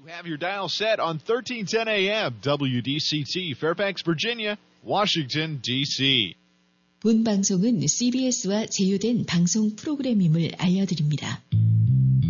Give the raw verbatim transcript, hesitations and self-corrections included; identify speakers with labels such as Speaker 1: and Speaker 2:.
Speaker 1: You have your dial set on thirteen ten A M, W D C T, Fairfax, Virginia, Washington, D C
Speaker 2: 본 방송은 씨비에스와 제휴된 방송 프로그램임을 알려드립니다.